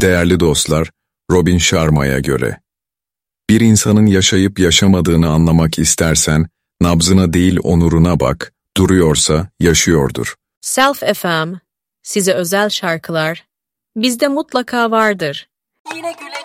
Değerli dostlar, Robin Sharma'ya göre, bir insanın yaşayıp yaşamadığını anlamak istersen, nabzına değil onuruna bak, duruyorsa yaşıyordur. Self FM, size özel şarkılar, bizde mutlaka vardır. Yine güle